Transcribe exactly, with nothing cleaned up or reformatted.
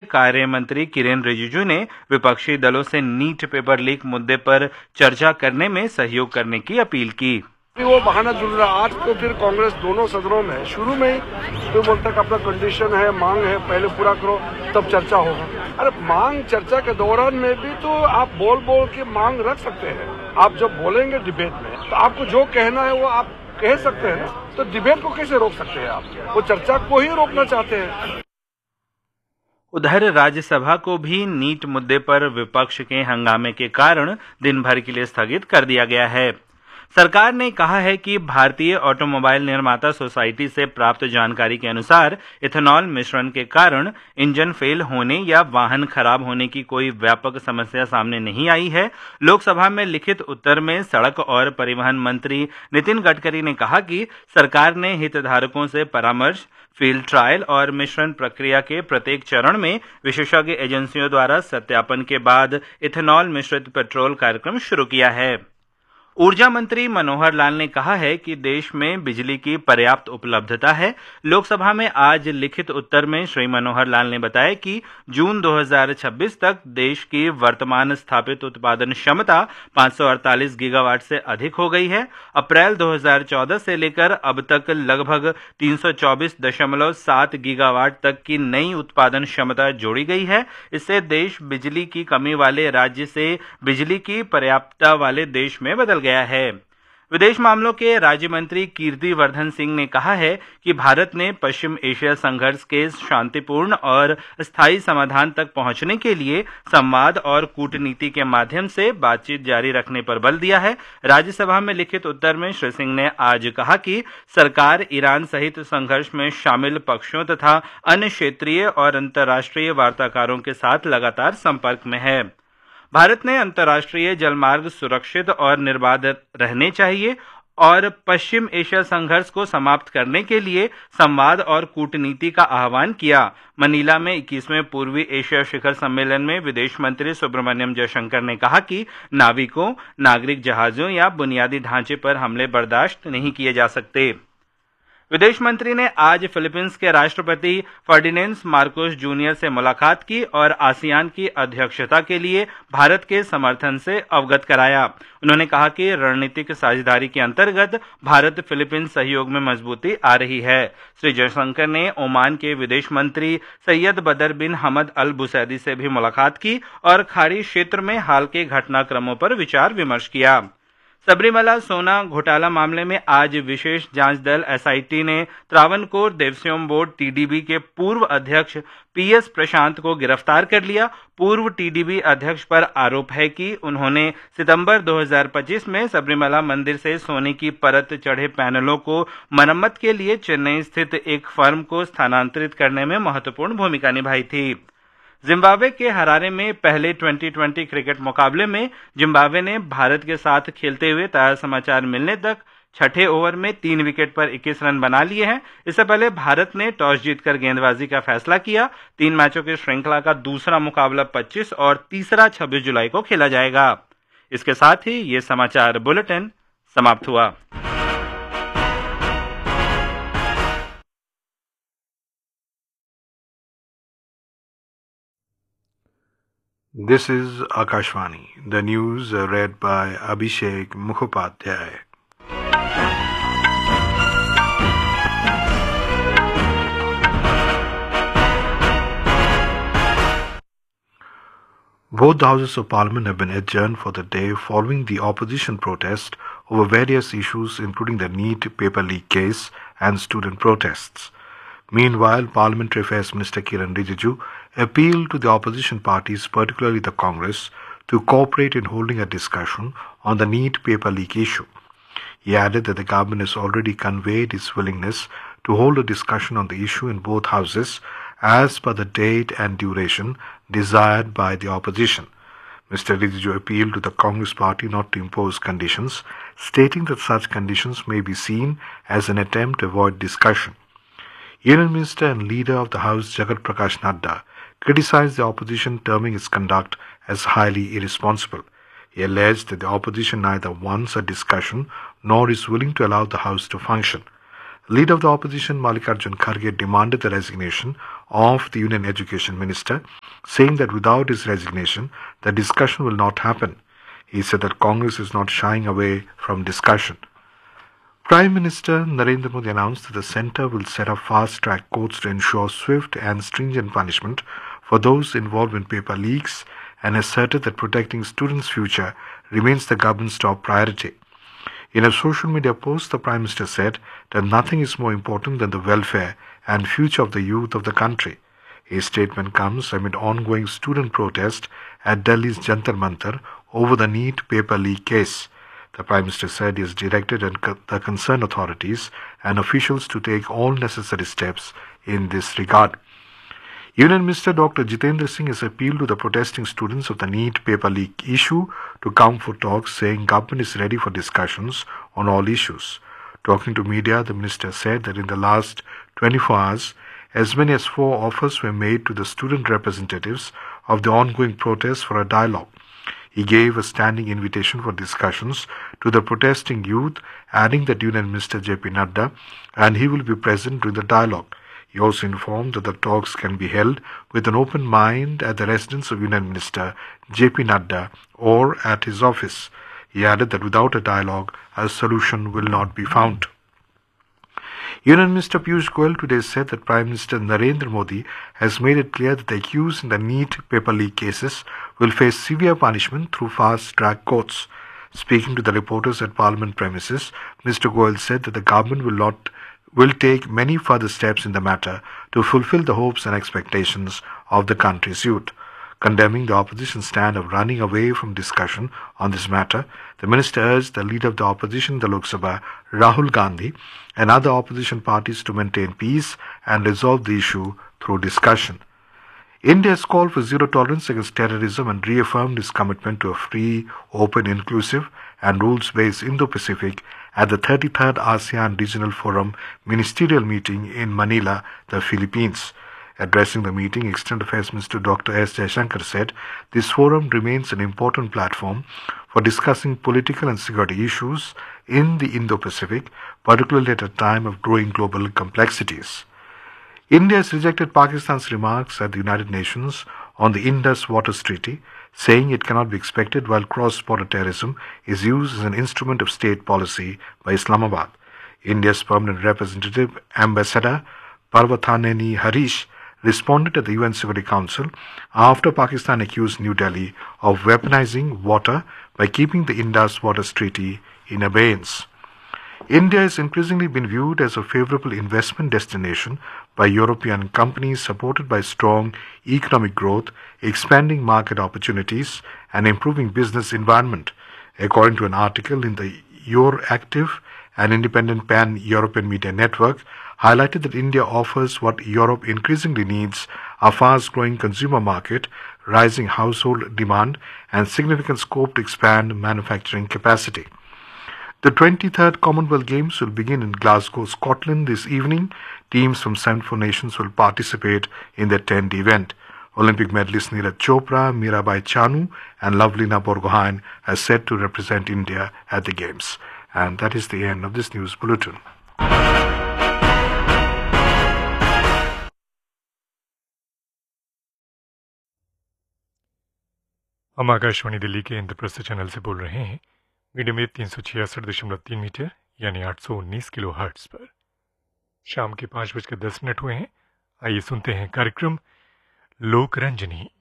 कार्य मंत्री किरेन रिजिजू ने विपक्षी दलों से नीट पेपर लीक मुद्दे पर चर्चा करने में सहयोग करने की अपील की। वो बहाना ढूंढ रहा, आज तो फिर कांग्रेस दोनों सदनों में शुरू में ही तो बोलता कि अपना कंडीशन है, मांग है, पहले पूरा करो तब चर्चा होगा। अरे मांग चर्चा के दौरान में भी तो आप बोल बोल के मांग रख सकते हैं। आप जब बोलेंगे डिबेट में तो आपको जो कहना है वो आप कह सकते हैं ना, तो डिबेट को कैसे रोक सकते हैं आप? वो चर्चा को ही रोकना चाहते हैं। उधर राज्यसभा को भी नीट मुद्दे पर विपक्ष के हंगामे के कारण दिन भर के लिए स्थगित कर दिया गया है। सरकार ने कहा है कि भारतीय ऑटोमोबाइल निर्माता सोसाइटी से प्राप्त जानकारी के अनुसार इथेनॉल मिश्रण के कारण इंजन फेल होने या वाहन खराब होने की कोई व्यापक समस्या सामने नहीं आई है। लोकसभा में लिखित उत्तर में सड़क और परिवहन मंत्री नितिन गडकरी ने कहा कि सरकार ने हितधारकों से परामर्श, फील्ड ट्रायल और मिश्रण प्रक्रिया के प्रत्येक चरण में विशेषज्ञ एजेंसियों द्वारा सत्यापन के बाद इथेनॉल मिश्रित पेट्रोल कार्यक्रम शुरू किया है। ऊर्जा मंत्री मनोहर लाल ने कहा है कि देश में बिजली की पर्याप्त उपलब्धता है। लोकसभा में आज लिखित उत्तर में श्री मनोहर लाल ने बताया कि जून दो हज़ार छब्बीस तक देश की वर्तमान स्थापित उत्पादन क्षमता पाँच सौ अड़तालीस गीगावाट से अधिक हो गई है। अप्रैल दो हज़ार चौदह से लेकर अब तक लगभग तीन सौ चौबीस दशमलव सात गीगावाट तक की नई उत्पादन क्षमता जोड़ी गई है। इससे देश बिजली की कमी वाले राज्य से बिजली की पर्याप्तता वाले देश में बदल गया है। विदेश मामलों के राज्य मंत्री कीर्ति वर्धन सिंह ने कहा है कि भारत ने पश्चिम एशिया संघर्ष के शांतिपूर्ण और स्थायी समाधान तक पहुंचने के लिए संवाद और कूटनीति के माध्यम से बातचीत जारी रखने पर बल दिया है। राज्यसभा में लिखित उत्तर में श्री सिंह ने आज कहा कि सरकार ईरान सहित संघर्ष में शामिल पक्षों तथा अन्य क्षेत्रीय और अंतर्राष्ट्रीय वार्ताकारों के साथ लगातार संपर्क में है। भारत ने अंतर्राष्ट्रीय जलमार्ग सुरक्षित और निर्बाध रहने चाहिए और पश्चिम एशिया संघर्ष को समाप्त करने के लिए संवाद और कूटनीति का आह्वान किया। मनीला में इक्कीसवें पूर्वी एशिया शिखर सम्मेलन में विदेश मंत्री सुब्रमण्यम जयशंकर ने कहा कि नाविकों, नागरिक जहाजों या बुनियादी ढांचे पर हमले बर्दाश्त नहीं किए जा सकते। विदेश मंत्री ने आज फिलीपींस के राष्ट्रपति फर्डिनेंड मार्कोस जूनियर से मुलाकात की और आसियान की अध्यक्षता के लिए भारत के समर्थन से अवगत कराया। उन्होंने कहा कि रणनीतिक साझेदारी के अंतर्गत भारत फिलीपींस सहयोग में मजबूती आ रही है। श्री जयशंकर ने ओमान के विदेश मंत्री सैयद बदर बिन हमद अल बुसैदी से भी मुलाकात की और खाड़ी क्षेत्र में हाल के घटनाक्रमों पर विचार विमर्श किया। सबरीमला सोना घोटाला मामले में आज विशेष जांच दल एसआईटी ने त्रावणकोर देवस्वम बोर्ड टीडीबी के पूर्व अध्यक्ष पीएस प्रशांत को गिरफ्तार कर लिया। पूर्व टीडीबी अध्यक्ष पर आरोप है कि उन्होंने सितंबर दो हज़ार पच्चीस में सबरीमला मंदिर से सोने की परत चढ़े पैनलों को मरम्मत के लिए चेन्नई स्थित एक फर्म को स्थानांतरित करने में महत्वपूर्ण भूमिका निभाई थी। जिम्बाब्वे के हरारे में पहले ट्वेंटी ट्वेंटी क्रिकेट मुकाबले में जिम्बाब्वे ने भारत के साथ खेलते हुए ताजा समाचार मिलने तक छठे ओवर में तीन विकेट पर इक्कीस रन बना लिए हैं। इससे पहले भारत ने टॉस जीतकर गेंदबाजी का फैसला किया। तीन मैचों की श्रृंखला का दूसरा मुकाबला पच्चीस और तीसरा छब्बीस जुलाई को खेला जाएगा। इसके साथ ही ये समाचार बुलेटिन समाप्त हुआ। This is Akashvani. The news uh, read by Abhishek Mukhopadhyay. Both the houses of parliament have been adjourned for the day following the opposition protest over various issues including the NEET paper leak case and student protests. Meanwhile, Parliamentary Affairs Minister Kiren Rijiju appealed to the opposition parties, particularly the Congress, to cooperate in holding a discussion on the NEET paper leak issue. He added that the government has already conveyed its willingness to hold a discussion on the issue in both houses as per the date and duration desired by the opposition. Mister Rijiju appealed to the Congress party not to impose conditions, stating that such conditions may be seen as an attempt to avoid discussion. Union Minister and Leader of the House Jagat Prakash Nadda criticized the opposition, terming its conduct as highly irresponsible. He alleged that the opposition neither wants a discussion nor is willing to allow the House to function. Leader of the opposition Mallikarjun Kharge demanded the resignation of the Union Education Minister saying that without his resignation, the discussion will not happen. He said that Congress is not shying away from discussion. Prime Minister Narendra Modi announced that the centre will set up fast-track courts to ensure swift and stringent punishment for those involved in paper leaks, and asserted that protecting students' future remains the government's top priority. In a social media post, the Prime Minister said that nothing is more important than the welfare and future of the youth of the country. His statement comes amid ongoing student protest at Delhi's Jantar Mantar over the NEET paper leak case. The Prime Minister said he has directed the concerned authorities and officials to take all necessary steps in this regard. Union Minister Doctor Jitendra Singh has appealed to the protesting students of the NEET paper leak issue to come for talks, saying government is ready for discussions on all issues. Talking to media, the minister said that in the last twenty-four hours, as many as four offers were made to the student representatives of the ongoing protests for a dialogue. He gave a standing invitation for discussions to the protesting youth, adding that Union Minister J P Nadda and he will be present during the dialogue. He also informed that the talks can be held with an open mind at the residence of Union Minister J P Nadda or at his office. He added that without a dialogue, a solution will not be found. Union Minister Piyush Goyal today said that Prime Minister Narendra Modi has made it clear that the accused in the NEET paper leak cases will face severe punishment through fast-track courts. Speaking to the reporters at Parliament premises, Mister Goyal said that the government will not will take many further steps in the matter to fulfill the hopes and expectations of the country's youth. Condemning the opposition stand of running away from discussion on this matter, the minister urged the leader of the opposition in the Lok Sabha, Rahul Gandhi, and other opposition parties to maintain peace and resolve the issue through discussion. India has called for zero tolerance against terrorism and reaffirmed its commitment to a free, open, inclusive, and rules-based Indo-Pacific at the thirty-third ASEAN Regional Forum Ministerial Meeting in Manila, the Philippines. Addressing the meeting, External Affairs Minister Doctor S. Jaishankar said this forum remains an important platform for discussing political and security issues in the Indo-Pacific, particularly at a time of growing global complexities. India has rejected Pakistan's remarks at the United Nations on the Indus Waters Treaty, saying it cannot be expected while cross-border terrorism is used as an instrument of state policy by Islamabad. India's permanent representative, Ambassador Parvathaneni Harish, responded at the U N Security Council after Pakistan accused New Delhi of weaponizing water by keeping the Indus Waters Treaty in abeyance. India has increasingly been viewed as a favorable investment destination by European companies, supported by strong economic growth, expanding market opportunities, and improving business environment, according to an article in the Euractiv, an independent pan-European media network, highlighted that India offers what Europe increasingly needs: a fast-growing consumer market, rising household demand, and significant scope to expand manufacturing capacity. The twenty-third Commonwealth Games will begin in Glasgow, Scotland this evening. Teams from seventy-four nations will participate in the tenth event. Olympic medalists Neeraj Chopra, Mirabai Chanu, and Lovelina Borgohain are set to represent India at the Games. And that is the end of this news bulletin. हम आकाशवाणी दिल्ली के Indraprastha channel से बोल रहे हैं medium wave तीन सौ छियासठ दशमलव तीन मीटर यानी आठ सौ उन्नीस किलो हर्ट्ज पर। शाम के पाँच बजकर दस मिनट हुए हैं। आइए सुनते हैं कार्यक्रम लोक रंजनी।